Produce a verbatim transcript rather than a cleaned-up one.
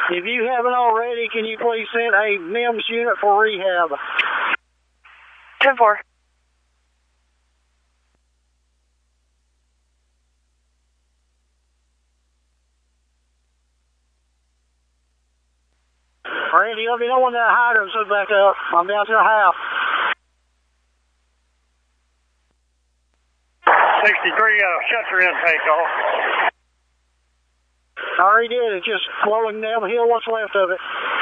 If you haven't already, can you please send a M I M S unit for rehab? ten four. Randy, let me know when that hydrant's back up. I'm down to the house. sixty-three, uh, shut your intake off. I already did. It's just flowing down the hill. What's left of it?